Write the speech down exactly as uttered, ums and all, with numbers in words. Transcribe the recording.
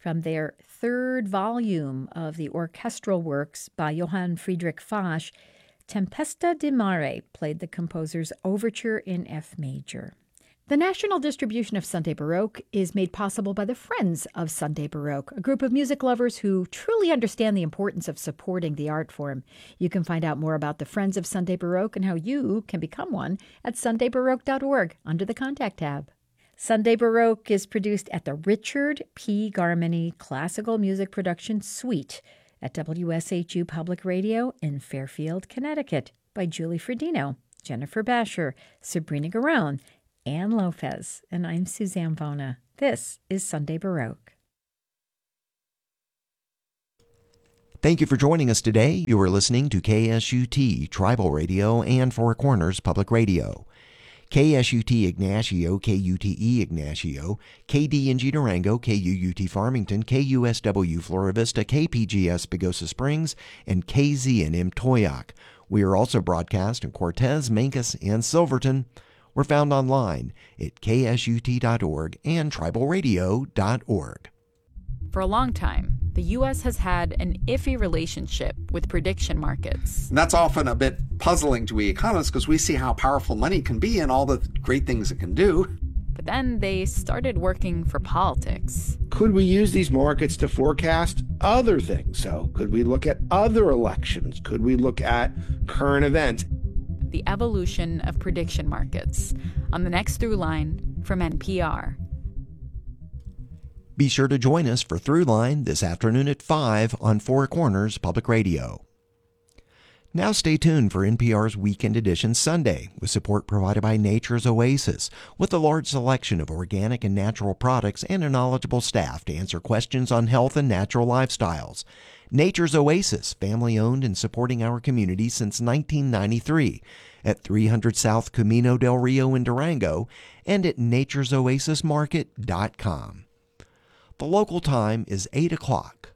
from their third volume of the orchestral works by Johann Friedrich Fasch, Tempesta di Mare played the composer's overture in F major. The national distribution of Sunday Baroque is made possible by the Friends of Sunday Baroque, a group of music lovers who truly understand the importance of supporting the art form. You can find out more about the Friends of Sunday Baroque and how you can become one at sunday baroque dot org under the Contact tab. Sunday Baroque is produced at the Richard P. Garmany Classical Music Production Suite at W S H U Public Radio in Fairfield, Connecticut, by Julie Fredino, Jennifer Basher, Sabrina Garone, Ann Lopez, and I'm Suzanne Vona. This is Sunday Baroque. Thank you for joining us today. You are listening to K S U T Tribal Radio and Four Corners Public Radio. K S U T Ignacio, K U T E Ignacio, K D N G Durango, K U U T Farmington, K U S W Flora Vista, K P G S Pagosa Springs, and K Z N M Toyac. We are also broadcast in Cortez, Mancos, and Silverton. We're found online at K S U T dot org and tribal radio dot org. For a long time, the U S has had an iffy relationship with prediction markets. And that's often a bit puzzling to we economists because we see how powerful money can be and all the great things it can do. But then they started working for politics. Could we use these markets to forecast other things? So could we look at other elections? Could we look at current events? The evolution of prediction markets on the next Throughline from N P R. Be sure to join us for Throughline this afternoon at five on Four Corners Public Radio. Now stay tuned for N P R's Weekend Edition Sunday, with support provided by Nature's Oasis, with a large selection of organic and natural products and a knowledgeable staff to answer questions on health and natural lifestyles. Nature's Oasis, family-owned and supporting our community since nineteen ninety-three, at three hundred South Camino del Rio in Durango and at natures oasis market dot com. The local time is eight o'clock.